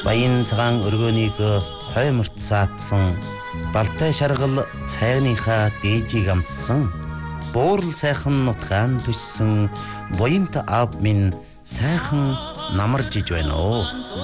Баян цагаан өргөөнийг хойморт саатсан балтай шаргал цайныхаа дээжийг амссан буурал сайхан нутгаан төссөн буянт аав минь сайхан намаржиж байна оо.